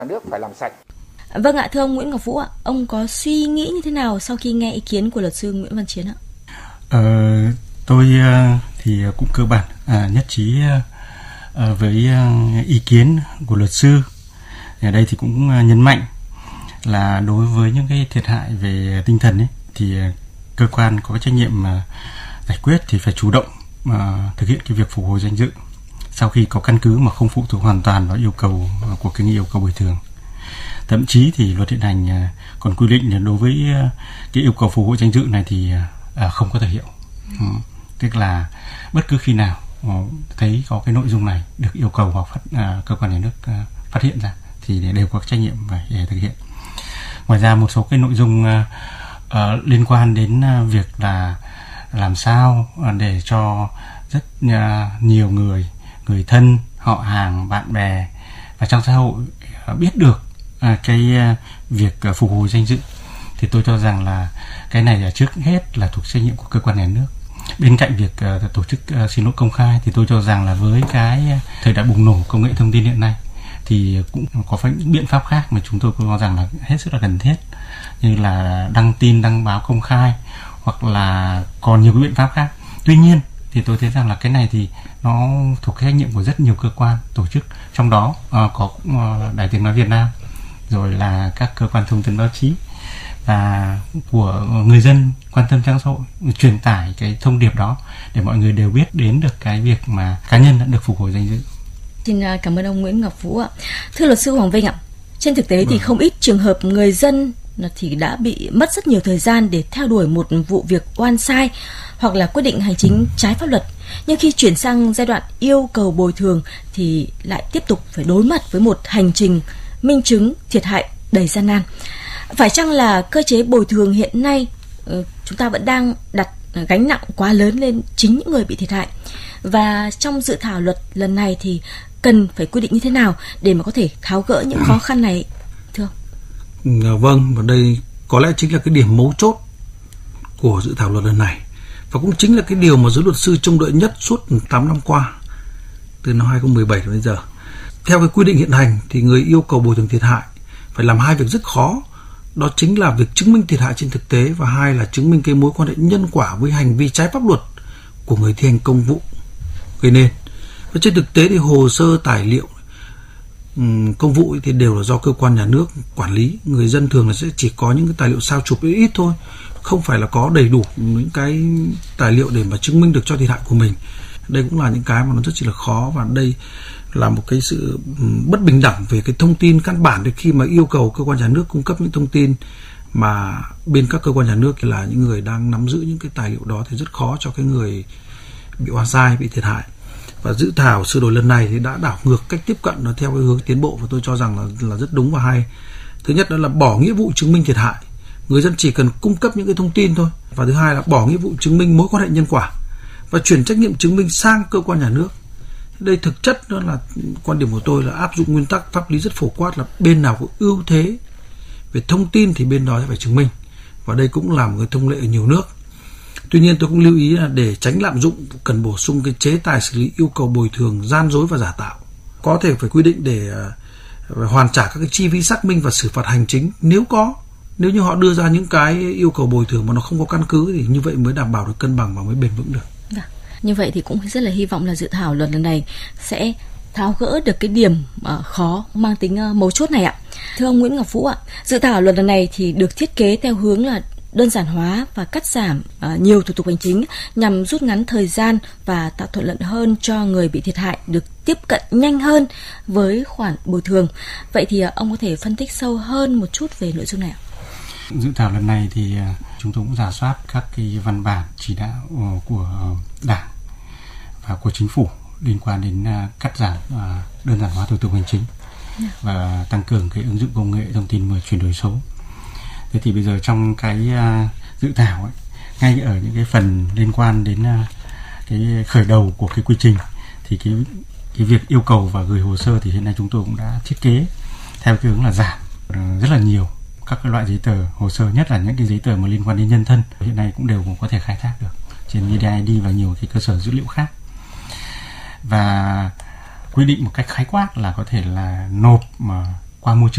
nước phải làm sạch. Vâng ạ, thưa ông Nguyễn Ngọc Vũ ạ, ông có suy nghĩ như thế nào sau khi nghe ý kiến của luật sư Nguyễn Văn Chiến ạ? Tôi thì cũng cơ bản nhất trí với ý kiến của luật sư. Ở đây thì cũng nhấn mạnh là đối với những cái thiệt hại về tinh thần ấy, thì cơ quan có trách nhiệm giải quyết thì phải chủ động thực hiện cái việc phục hồi danh dự sau khi có căn cứ mà không phụ thuộc hoàn toàn vào yêu cầu của cái yêu cầu bồi thường. Thậm chí thì luật hiện hành còn quy định là đối với cái yêu cầu phục hồi danh dự này thì không có thời hiệu. Tức là bất cứ khi nào thấy có cái nội dung này được yêu cầu hoặc cơ quan nhà nước phát hiện ra thì đều có trách nhiệm để thực hiện. Ngoài ra một số cái nội dung liên quan đến việc là làm sao để cho rất nhiều người thân, họ hàng, bạn bè và trong xã hội biết được cái việc phục hồi danh dự, thì tôi cho rằng là cái này là trước hết là thuộc trách nhiệm của cơ quan nhà nước. Bên cạnh việc tổ chức xin lỗi công khai thì tôi cho rằng là với cái thời đại bùng nổ công nghệ thông tin hiện nay thì cũng có những biện pháp khác mà chúng tôi cho rằng là hết sức là cần thiết, như là đăng tin, đăng báo công khai, hoặc là còn nhiều cái biện pháp khác. Tuy nhiên thì tôi thấy rằng là cái này thì nó thuộc trách nhiệm của rất nhiều cơ quan, tổ chức, trong đó có Đài Tiếng nói Việt Nam, rồi là các cơ quan thông tấn báo chí và của người dân quan tâm trong xã hội, truyền tải cái thông điệp đó để mọi người đều biết đến được cái việc mà cá nhân đã được phục hồi danh dự. Xin cảm ơn ông Nguyễn Ngọc Vũ ạ. Thưa luật sư Hoàng Vinh ạ, trên thực tế thì không ít trường hợp người dân thì đã bị mất rất nhiều thời gian để theo đuổi một vụ việc oan sai hoặc là quyết định hành chính trái pháp luật, nhưng khi chuyển sang giai đoạn yêu cầu bồi thường thì lại tiếp tục phải đối mặt với một hành trình minh chứng thiệt hại đầy gian nan. Phải chăng là cơ chế bồi thường hiện nay chúng ta vẫn đang đặt gánh nặng quá lớn lên chính những người bị thiệt hại? Và trong dự thảo luật lần này thì cần phải quy định như thế nào để mà có thể tháo gỡ những khó khăn này, thưa ông? Vâng, và đây có lẽ chính là cái điểm mấu chốt của dự thảo luật lần này, và cũng chính là cái điều mà giới luật sư trông đợi nhất suốt 8 năm qua, từ năm 2017 đến bây giờ. Theo cái quy định hiện hành thì người yêu cầu bồi thường thiệt hại phải làm hai việc rất khó, đó chính là việc chứng minh thiệt hại trên thực tế, và hai là chứng minh cái mối quan hệ nhân quả với hành vi trái pháp luật của người thi hành công vụ gây nên. Và trên thực tế thì hồ sơ tài liệu công vụ thì đều là do cơ quan nhà nước quản lý. Người dân thường là sẽ chỉ có những cái tài liệu sao chụp ít thôi, không phải là có đầy đủ những cái tài liệu để mà chứng minh được cho thiệt hại của mình. Đây cũng là những cái mà nó rất chỉ là khó, và đây là một cái sự bất bình đẳng về cái thông tin căn bản. Để khi mà yêu cầu cơ quan nhà nước cung cấp những thông tin mà bên các cơ quan nhà nước là những người đang nắm giữ những cái tài liệu đó thì rất khó cho cái người bị oan sai, bị thiệt hại. Và dự thảo sửa đổi lần này thì đã đảo ngược cách tiếp cận nó theo cái hướng tiến bộ, và tôi cho rằng là rất đúng và hay. Thứ nhất đó là bỏ nghĩa vụ chứng minh thiệt hại, người dân chỉ cần cung cấp những cái thông tin thôi. Và thứ hai là bỏ nghĩa vụ chứng minh mối quan hệ nhân quả và chuyển trách nhiệm chứng minh sang cơ quan nhà nước. Đây thực chất đó là quan điểm của tôi là áp dụng nguyên tắc pháp lý rất phổ quát là bên nào có ưu thế về thông tin thì bên đó sẽ phải chứng minh, và đây cũng là một cái thông lệ ở nhiều nước. Tuy nhiên tôi cũng lưu ý là để tránh lạm dụng cần bổ sung cái chế tài xử lý yêu cầu bồi thường gian dối và giả tạo. Có thể phải quy định để hoàn trả các cái chi phí xác minh và xử phạt hành chính nếu như họ đưa ra những cái yêu cầu bồi thường mà nó không có căn cứ, thì như vậy mới đảm bảo được cân bằng và mới bền vững được. Như vậy thì cũng rất là hy vọng là dự thảo luật lần này sẽ tháo gỡ được cái điểm khó mang tính mấu chốt này ạ. Thưa ông Nguyễn Ngọc Vũ ạ, dự thảo luật lần này thì được thiết kế theo hướng là đơn giản hóa và cắt giảm nhiều thủ tục hành chính nhằm rút ngắn thời gian và tạo thuận lợi hơn cho người bị thiệt hại được tiếp cận nhanh hơn với khoản bồi thường. Vậy thì ông có thể phân tích sâu hơn một chút về nội dung này ạ? Dự thảo lần này thì chúng tôi cũng rà soát các cái văn bản chỉ đạo của Đảng và của Chính phủ liên quan đến cắt giảm đơn giản hóa thủ tục hành chính và tăng cường cái ứng dụng công nghệ thông tin và chuyển đổi số. Thế thì bây giờ trong cái dự thảo ấy, ngay ở những cái phần liên quan đến cái khởi đầu của cái quy trình thì cái việc yêu cầu và gửi hồ sơ thì hiện nay chúng tôi cũng đã thiết kế theo cái hướng là giảm rất là nhiều các cái loại giấy tờ hồ sơ, nhất là những cái giấy tờ mà liên quan đến nhân thân hiện nay cũng đều có thể khai thác được trên VDID và nhiều cái cơ sở dữ liệu khác, và quy định một cách khái quát là có thể là nộp mà qua môi trường